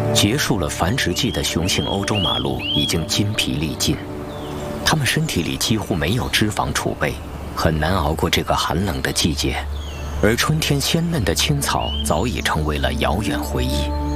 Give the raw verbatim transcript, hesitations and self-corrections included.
结束了繁殖季的雄性欧洲马鹿已经筋疲力尽，它们身体里几乎没有脂肪储备，很难熬过这个寒冷的季节。而春天鲜嫩的青草早已成为了遥远回忆。